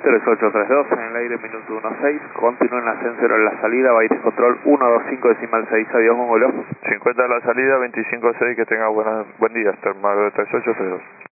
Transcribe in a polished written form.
3832 en el aire, minuto 16, continúa en ascensor en la salida, Baires Control 125 decimal 6, adiós Mongolo. 50 a la salida, 25-6, que tenga buen día, hasta el mar de 3832.